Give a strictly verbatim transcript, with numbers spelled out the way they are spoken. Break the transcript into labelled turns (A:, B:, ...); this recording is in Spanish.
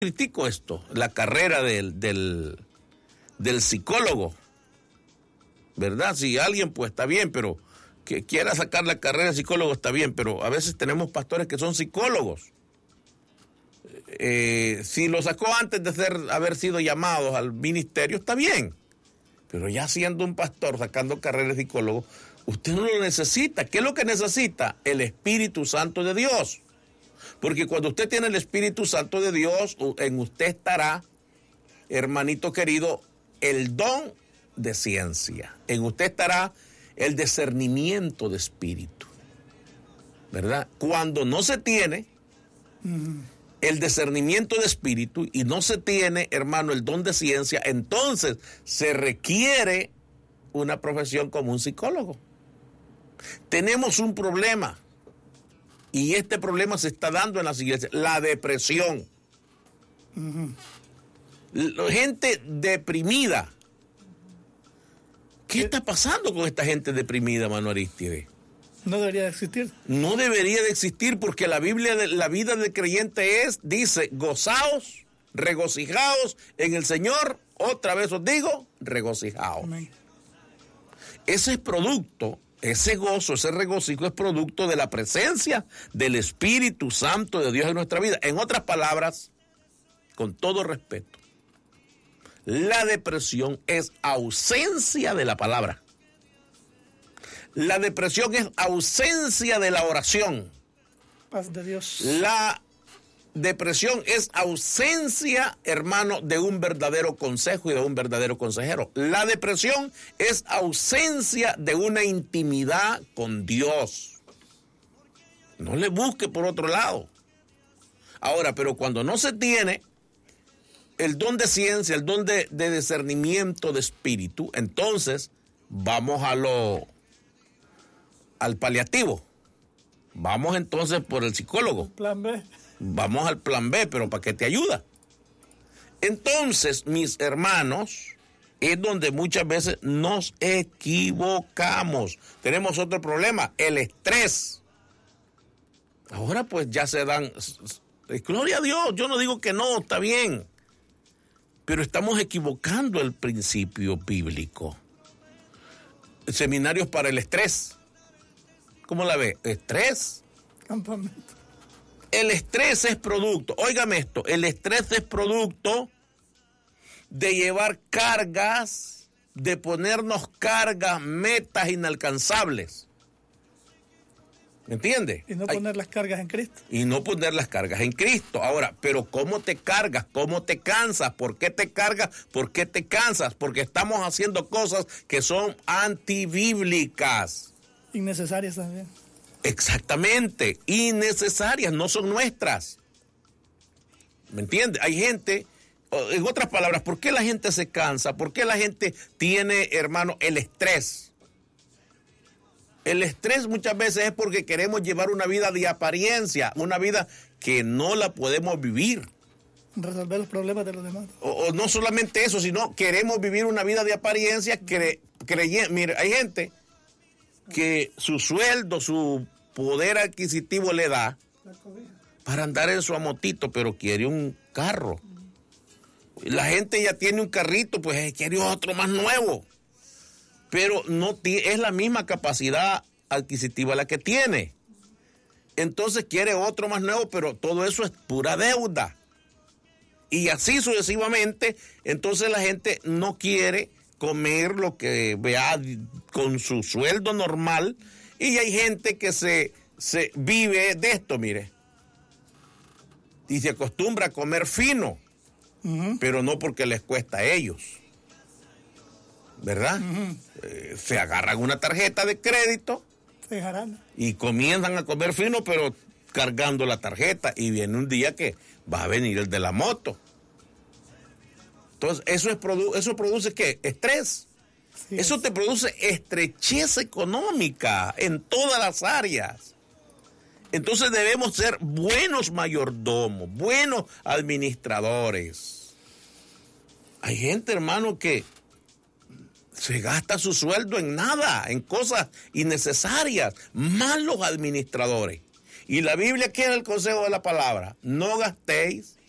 A: critico esto, la carrera del, del, del psicólogo, ¿verdad? Si alguien, pues está bien, pero que quiera sacar la carrera de psicólogo está bien, pero a veces tenemos pastores que son psicólogos. Eh, si lo sacó antes de ser, haber sido llamados al ministerio, está bien. Pero ya siendo un pastor, sacando carrera de psicólogo, usted no lo necesita. ¿Qué es lo que necesita? El Espíritu Santo de Dios. Porque cuando usted tiene el Espíritu Santo de Dios, en usted estará, hermanito querido, el don de ciencia. En usted estará el discernimiento de espíritu, ¿verdad? Cuando no se tiene uh-huh. el discernimiento de espíritu y no se tiene, hermano, el don de ciencia, entonces se requiere una profesión como un psicólogo. Tenemos un problema. Y este problema se está dando en las iglesias, la depresión. Uh-huh. La gente deprimida. ¿Qué, ¿Qué está pasando con esta gente deprimida, mano Aristide?
B: No debería de existir.
A: No debería de existir porque la Biblia, de, la vida del creyente es, dice, gozaos, regocijaos en el Señor. Otra vez os digo, regocijaos. Amén. Ese es producto. Ese gozo, ese regocijo es producto de la presencia del Espíritu Santo de Dios en nuestra vida. En otras palabras, con todo respeto, la depresión es ausencia de la palabra. La depresión es ausencia de la oración.
B: Paz de Dios.
A: La depresión es ausencia, hermano, de un verdadero consejo y de un verdadero consejero. La depresión es ausencia de una intimidad con Dios. No le busque por otro lado. Ahora, pero cuando no se tiene el don de ciencia, el don de, de discernimiento de espíritu, entonces vamos a lo, al paliativo. Vamos entonces por el psicólogo.
B: Plan B.
A: Vamos al plan B, pero ¿para qué te ayuda? Entonces, mis hermanos, es donde muchas veces nos equivocamos. Tenemos otro problema, el estrés. Ahora pues ya se dan, gloria a Dios, yo no digo que no, está bien, pero estamos equivocando el principio bíblico. Seminarios para el estrés. ¿Cómo la ve? Estrés.
B: Campamento.
A: El estrés es producto, óigame esto, el estrés es producto de llevar cargas, de ponernos cargas, metas inalcanzables. ¿Me entiendes?
B: Y no poner Ay, las cargas en Cristo.
A: Y no poner las cargas en Cristo. Ahora, pero ¿cómo te cargas? ¿Cómo te cansas? ¿Por qué te cargas? ¿Por qué te cansas? Porque estamos haciendo cosas que son antibíblicas.
B: Innecesarias también.
A: Exactamente, innecesarias, no son nuestras. ¿Me entiendes? Hay gente, en otras palabras, ¿por qué la gente se cansa? ¿Por qué la gente tiene, hermano, el estrés? El estrés muchas veces es porque queremos llevar una vida de apariencia, una vida que no la podemos vivir.
B: Resolver los problemas de los demás.
A: O, o no solamente eso, sino queremos vivir una vida de apariencia cre, creyendo. Mire, hay gente que su sueldo, su poder adquisitivo le da para andar en su amotito, pero quiere un carro. La gente ya tiene un carrito, pues quiere otro más nuevo. Pero no es la misma capacidad adquisitiva la que tiene. Entonces quiere otro más nuevo, pero todo eso es pura deuda. Y así sucesivamente, entonces la gente no quiere comer lo que vea con su sueldo normal, y hay gente que se, se vive de esto, mire, y se acostumbra a comer fino, uh-huh. pero no porque les cuesta a ellos, ¿verdad? Uh-huh. Eh, se agarran una tarjeta de crédito
B: se jarana.
A: Y comienzan a comer fino, pero cargando la tarjeta, y viene un día que va a venir el de la moto. Entonces, eso, es produ- eso produce, ¿qué? Estrés. Sí, eso es. Te produce estrechez económica en todas las áreas. Entonces debemos ser buenos mayordomos, buenos administradores. Hay gente, hermano, que se gasta su sueldo en nada, en cosas innecesarias. Malos administradores. Y la Biblia, ¿qué es el consejo de la palabra? No gastéis